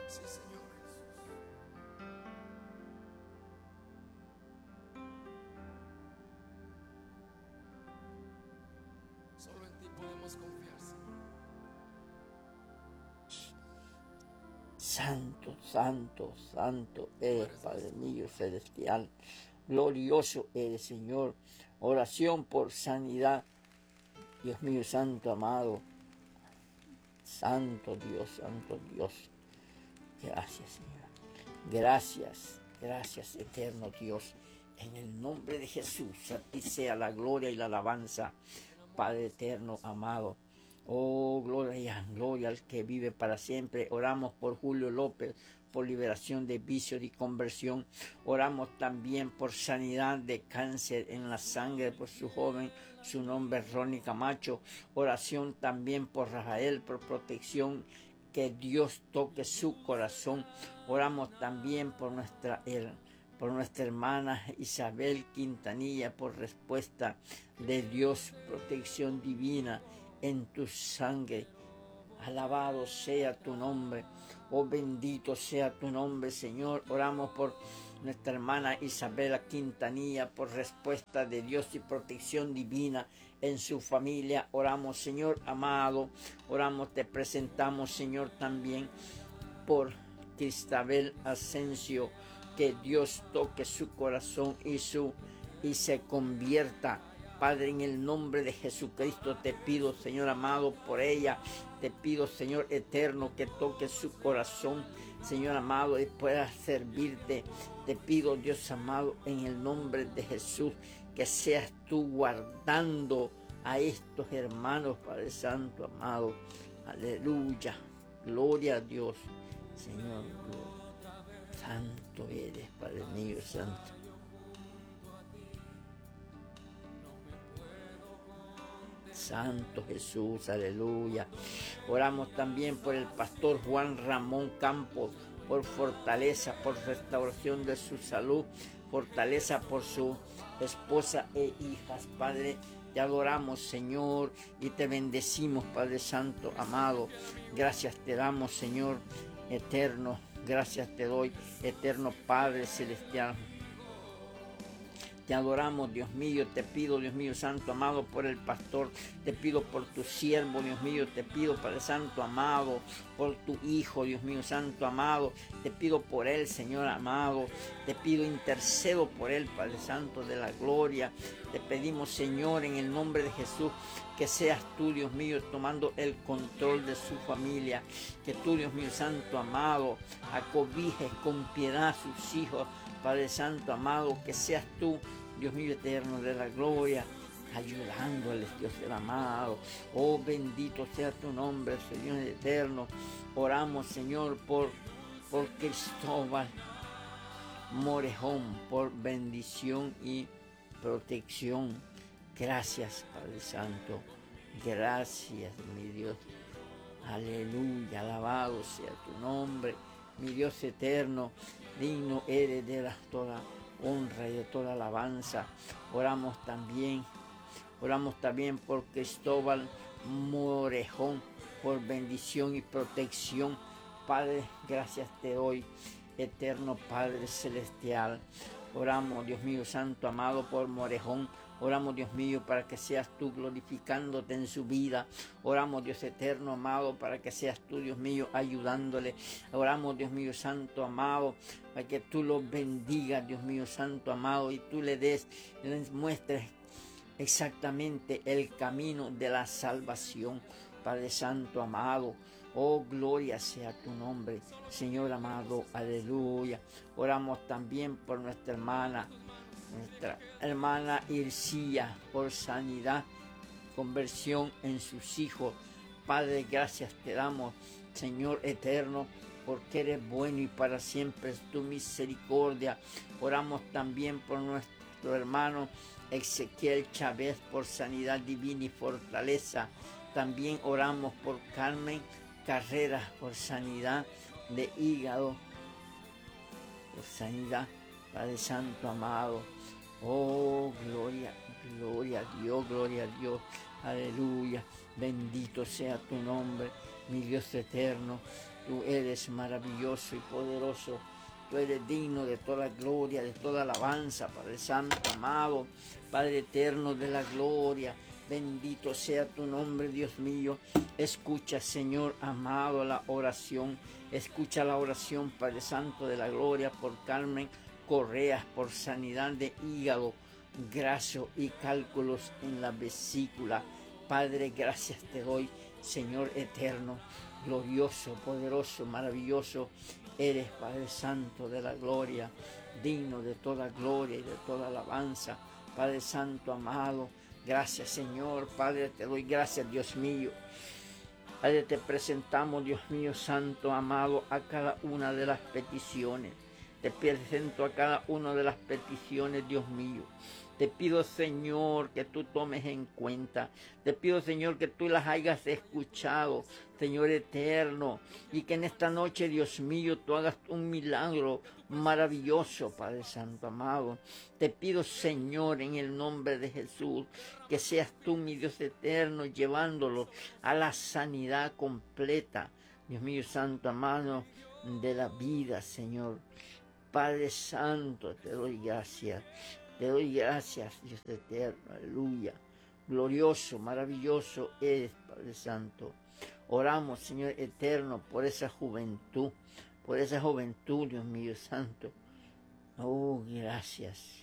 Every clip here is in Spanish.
Sí, Señor Jesús. Solo en ti podemos confiar, Señor. Santo, santo, santo eres, Padre mío celestial. Glorioso eres, Señor. Oración por sanidad. Dios mío, santo, amado. Santo Dios, santo Dios. Gracias, Señor. Gracias, gracias, eterno Dios. En el nombre de Jesús, a ti sea la gloria y la alabanza, Padre eterno, amado. Oh, gloria, gloria al que vive para siempre. Oramos por Julio López, por liberación de vicios y conversión. Oramos también por sanidad de cáncer en la sangre por su joven, su nombre es Ronnie Camacho. Oración también por Rafael, por protección, que Dios toque su corazón. Oramos también por nuestra hermana Isabel Quintanilla, por respuesta de Dios, protección divina en tu sangre. Alabado sea tu nombre, oh bendito sea tu nombre, Señor. Oramos por nuestra hermana Isabela Quintanilla, por respuesta de Dios y protección divina en su familia. Oramos, Señor amado, oramos, te presentamos, Señor, también por Cristabel Asensio, que Dios toque su corazón y se convierta. Padre, en el nombre de Jesucristo te pido, Señor amado, por ella. Te pido, Señor eterno, que toque su corazón, Señor amado, y pueda servirte. Te pido, Dios amado, en el nombre de Jesús, que seas tú guardando a estos hermanos, Padre Santo, amado. Aleluya. Gloria a Dios, Señor. Santo eres, Padre mío, santo. Santo Jesús, aleluya. Oramos también por el pastor Juan Ramón Campos, por fortaleza, por restauración de su salud, fortaleza por su esposa e hijas, Padre. Te adoramos, Señor, y te bendecimos, Padre Santo, amado. Gracias te damos, Señor eterno. Gracias te doy, eterno Padre Celestial. Te adoramos, Dios mío, te pido, Dios mío, santo, amado, por el pastor, te pido por tu siervo, Dios mío, te pido, Padre Santo, amado, por tu hijo, Dios mío, santo, amado, te pido por él, Señor amado, te pido, intercedo por él, Padre Santo de la gloria, te pedimos, Señor, en el nombre de Jesús, que seas tú, Dios mío, tomando el control de su familia, que tú, Dios mío, santo, amado, acobijes con piedad a sus hijos, Padre Santo, amado, que seas tú, Dios mío eterno de la gloria, ayudándoles, Dios el amado. Oh, bendito sea tu nombre, Señor eterno. Oramos, Señor, por Cristóbal Morejón, por bendición y protección. Gracias, Padre Santo. Gracias, mi Dios. Aleluya, alabado sea tu nombre, mi Dios eterno. Digno eres de toda honra y de toda alabanza. Oramos también por Cristóbal Morejón, por bendición y protección. Padre, gracias te doy, eterno Padre celestial. Oramos, Dios mío, santo, amado, por Morejón. Oramos, Dios mío, para que seas tú glorificándote en su vida. Oramos, Dios eterno, amado, para que seas tú, Dios mío, ayudándole. Oramos, Dios mío, santo, amado, para que tú los bendigas, Dios mío, santo, amado, y tú les muestres exactamente el camino de la salvación, Padre Santo, amado. Oh, gloria sea tu nombre, Señor amado, aleluya. Oramos también por nuestra hermana Ircía, por sanidad, conversión en sus hijos. Padre, gracias te damos, Señor eterno, porque eres bueno y para siempre es tu misericordia. Oramos también por nuestro hermano Ezequiel Chávez, por sanidad divina y fortaleza. También oramos por Carmen Carreras, por sanidad de hígado, por sanidad, Padre Santo amado. Oh, gloria, gloria a Dios, gloria a Dios, aleluya. Bendito sea tu nombre, mi Dios eterno. Tú eres maravilloso y poderoso. Tú eres digno de toda gloria, de toda alabanza, Padre Santo, amado, Padre eterno de la gloria. Bendito sea tu nombre, Dios mío. Escucha, Señor amado, la oración. Escucha la oración, Padre Santo de la gloria, por Carmen Correas, por sanidad de hígado, graso y cálculos en la vesícula. Padre, gracias te doy, Señor eterno, glorioso, poderoso, maravilloso. Eres, Padre Santo de la gloria, digno de toda gloria y de toda alabanza. Padre Santo amado, gracias, Señor. Padre, te doy gracias, Dios mío. Padre, te presentamos, Dios mío santo, amado, a cada una de las peticiones. Te presento a cada una de las peticiones, Dios mío. Te pido, Señor, que tú tomes en cuenta. Te pido, Señor, que tú las hayas escuchado, Señor eterno. Y que en esta noche, Dios mío, tú hagas un milagro maravilloso, Padre Santo amado. Te pido, Señor, en el nombre de Jesús, que seas tú, mi Dios eterno, llevándolo a la sanidad completa, Dios mío santo amado, de la vida, Señor. Padre Santo, te doy gracias. Te doy gracias, Dios eterno, aleluya. Glorioso, maravilloso eres, Padre Santo. Oramos, Señor eterno, por esa juventud, Dios mío santo. Oh, gracias.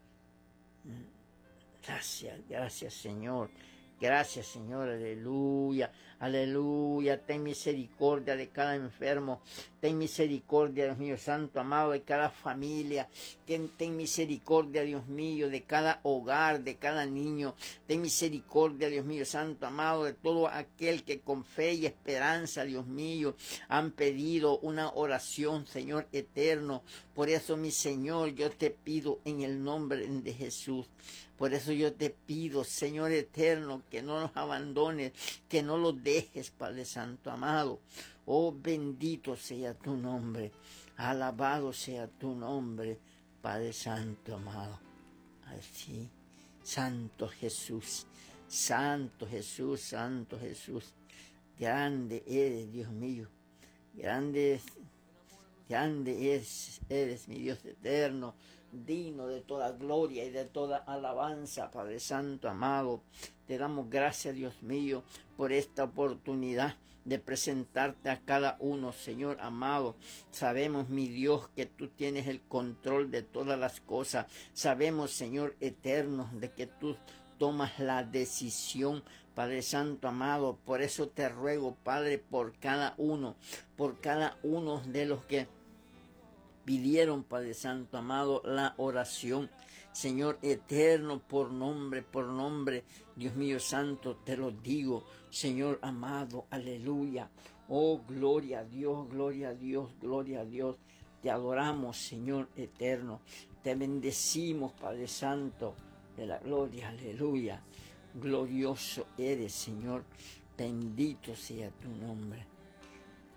Gracias, Señor. Gracias, Señor, aleluya, aleluya. Ten misericordia de cada enfermo. Ten misericordia, Dios mío santo, amado, de cada familia. Ten misericordia, Dios mío, de cada hogar, de cada niño. Ten misericordia, Dios mío santo, amado, de todo aquel que con fe y esperanza, Dios mío, han pedido una oración, Señor eterno. Por eso, mi Señor, yo te pido en el nombre de Jesús. Por eso yo te pido, Señor eterno, que no nos abandones, que no los dejes, Padre Santo amado. Oh, bendito sea tu nombre, alabado sea tu nombre, Padre Santo amado. Así, Santo Jesús, Santo Jesús, Santo Jesús. Grande eres, Dios mío, grande eres, mi Dios eterno, digno de toda gloria y de toda alabanza, Padre Santo amado. Te damos gracias, Dios mío, por esta oportunidad de presentarte a cada uno, Señor amado. Sabemos, mi Dios, que tú tienes el control de todas las cosas. Sabemos, Señor eterno, de que tú tomas la decisión, Padre Santo amado. Por eso te ruego, Padre, por cada uno de los que pidieron, Padre Santo amado, la oración. Señor eterno, por nombre, Dios mío santo, te lo digo, Señor amado, aleluya. Oh, gloria a Dios, gloria a Dios, gloria a Dios. Te adoramos, Señor eterno. Te bendecimos, Padre Santo de la gloria, aleluya. Glorioso eres, Señor. Bendito sea tu nombre.